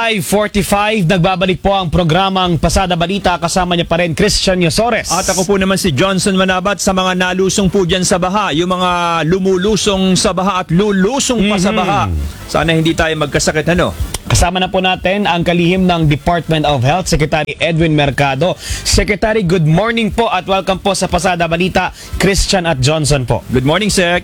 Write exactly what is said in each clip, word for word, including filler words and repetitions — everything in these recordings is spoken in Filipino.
five forty-five, nagbabalik po ang programang Pasada Balita. Kasama niya pa rin Christian Yosores. At ako po naman si Johnson Manabat sa mga nalusong po dyan sa baha. Yung mga lumulusong sa baha at lulusong pa sa baha. Sana hindi tayo magkasakit, ano? Kasama na po natin ang kalihim ng Department of Health, Secretary Edwin Mercado. Secretary, good morning po at welcome po sa Pasada Balita, Christian at Johnson po. Good morning, Sec.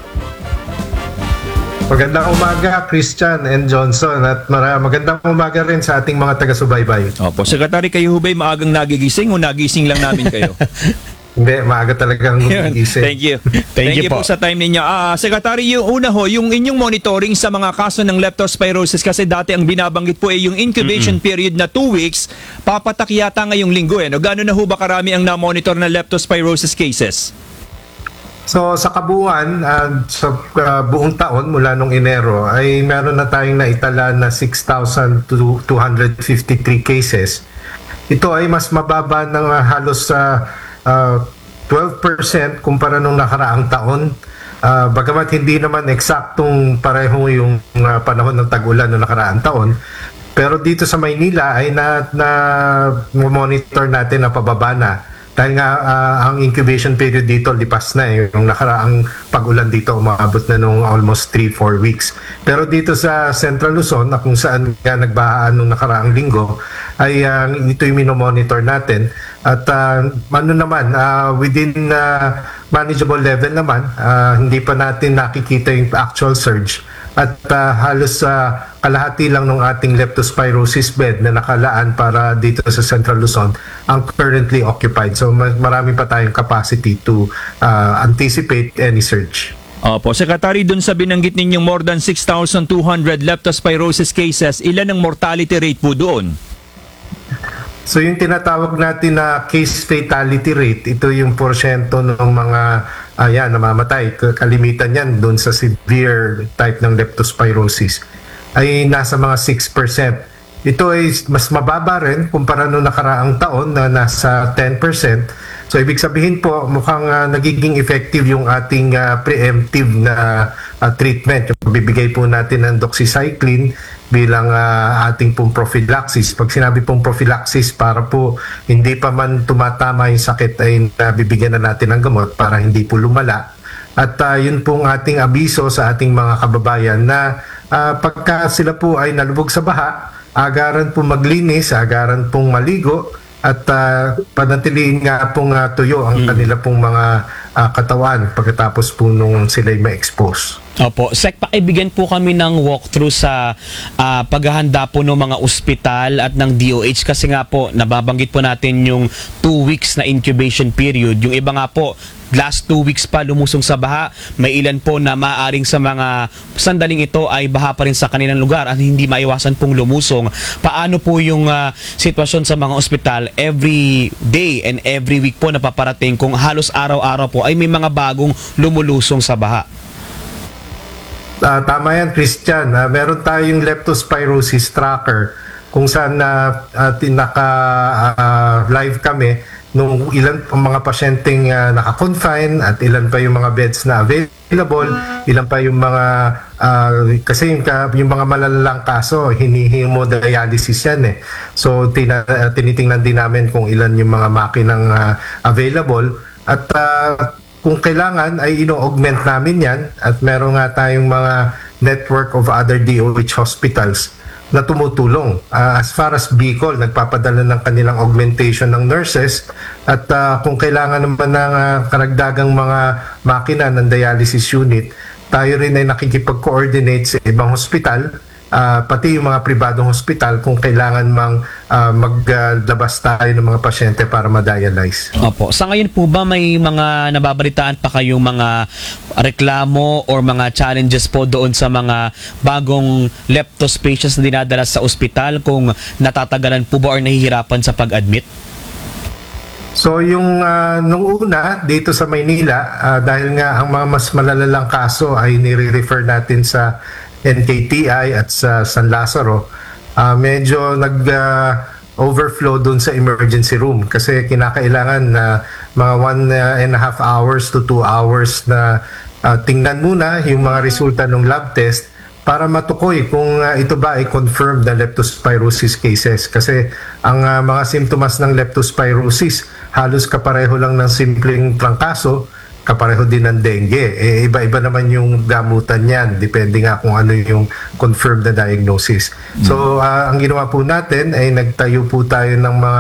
Magandang umaga, Christian and Johnson, at mara- magandang umaga rin sa ating mga taga-subaybay. Opo, Secretary, kayo hubay maagang nagigising o nagising lang namin kayo? Hindi, maaga talagang nagigising. Thank you. Thank Thank you you po po sa time ninyo. Ah, Secretary, yung una ho, yung inyong monitoring sa mga kaso ng leptospirosis, kasi dati ang binabanggit po ay yung incubation Mm-mm. period na two weeks, papatak yata ngayong linggo eh. No? Gano'n na ho ba karami ang na-monitor na leptospirosis cases? So sa kabuuan, uh, sa uh, buong taon mula nung Enero ay meron na tayong naitala na six thousand two hundred fifty-three cases. Ito ay mas mababa ng uh, halos sa uh, uh, twelve percent kumpara nung nakaraang taon. Uh, bagamat hindi naman eksaktong pareho yung uh, panahon ng tag-ulan nung nakaraang taon. Pero dito sa Maynila ay na, na monitor natin na pababa na. Dahil nga uh, ang incubation period dito lipas na eh. Yung nakaraang pag-ulan dito umabot na nung almost three to four weeks. Pero dito sa Central Luzon, na kung saan nga nagbahaan nung nakaraang linggo, ay uh, ito yung minomonitor natin. At uh, ano naman, uh, within uh, manageable level naman, uh, hindi pa natin nakikita yung actual surge. At uh, halos uh, kalahati lang ng ating leptospirosis bed na nakalaan para dito sa Central Luzon ang currently occupied. So marami pa tayong capacity to uh, anticipate any surge. Opo, Secretary, dun sa binanggit ninyong more than six thousand two hundred leptospirosis cases, ilan ang mortality rate po doon? So yung tinatawag natin na case fatality rate, ito yung porsyento ng mga ayan, namamatay. Kalimitan yan doon sa severe type ng leptospirosis ay nasa mga six percent. Ito ay mas mababa rin kumpara noong nakaraang taon na nasa ten percent. So ibig sabihin po mukhang uh, nagiging effective yung ating uh, preemptive na uh, treatment. Yung bibigay po natin ng doxycycline bilang uh, ating pong prophylaxis. Pag sinabi pong prophylaxis, para po hindi pa man tumatama yung sakit ay uh, bibigyan na natin ng gamot para hindi po lumala. At uh, yun pong ating abiso sa ating mga kababayan na uh, pagka sila po ay nalubog sa baha, agaran pong maglinis, agaran pong maligo, at uh, panatiliin nga pong uh, tuyo ang kanila pong mga uh, katawan pagkatapos po nung sila'y ma-expose. Opo. Sek, pakibigyan po kami ng walkthrough sa uh, paghahanda po ng mga ospital at ng D O H kasi nga po nababanggit po natin yung two weeks na incubation period. Yung iba nga po last two weeks pa lumusong sa baha. May ilan po na maaaring sa mga sandaling ito ay baha pa rin sa kanilang lugar at hindi maiwasan pong lumusong. Paano po yung uh, sitwasyon sa mga ospital every day and every week po napaparating kung halos araw-araw po ay may mga bagong lumulusong sa baha? Uh, tama yan, Christian. Uh, meron tayong leptospirosis tracker kung saan na uh, uh, naka-live uh, kami nung ilan ang mga pasyenteng uh, naka-confine at ilan pa yung mga beds na available, ilan pa yung mga uh, kasi yung, yung mga malalalang kaso, hinihemodialysis yan eh. So tina, uh, tinitingnan din namin kung ilan yung mga makinang uh, available at uh, kung kailangan ay ino-augment namin yan at meron nga tayong mga network of other D O H hospitals na tumutulong. Uh, as far as Bicol, nagpapadala ng kanilang augmentation ng nurses at uh, kung kailangan naman ng uh, karagdagang mga makina ng dialysis unit, tayo rin ay nakikipag-coordinate sa ibang hospital, uh, pati yung mga pribadong hospital kung kailangan mang uh, maglabas uh, tayo ng mga pasyente para ma-dialyze. Opo. Sa ngayon po ba may mga nababalitaan pa kayong mga reklamo or mga challenges po doon sa mga bagong leptos patients na dinadala sa ospital kung natatagalan po ba or nahihirapan sa pag-admit? So yung uh, nung una dito sa Maynila, uh, dahil nga ang mga mas malalalang kaso ay nire-refer natin sa N K T I at sa San Lazaro, uh, medyo nag uh, overflow dun sa emergency room kasi kinakailangan na mga one and a half hours to two hours na uh, tingnan muna yung mga resulta ng lab test para matukoy kung uh, ito ba ay confirmed na leptospirosis cases. Kasi ang uh, mga simptomas ng leptospirosis halos kapareho lang ng simpleng trangkaso, kapareho din ng dengue. Eh, iba-iba naman yung gamutan niyan, depende nga kung ano yung confirmed na diagnosis. So, uh, ang ginawa po natin ay nagtayo po tayo ng mga